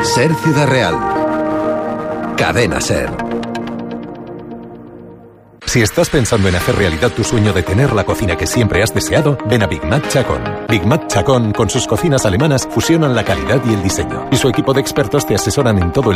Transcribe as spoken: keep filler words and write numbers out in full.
Ser Ciudad Real. Cadena Ser. Si estás pensando en hacer realidad tu sueño de tener la cocina que siempre has deseado, ven a Big Mac Chacón. Big Mac Chacón, con sus cocinas alemanas, fusionan la calidad y el diseño. Y su equipo de expertos te asesoran en todo el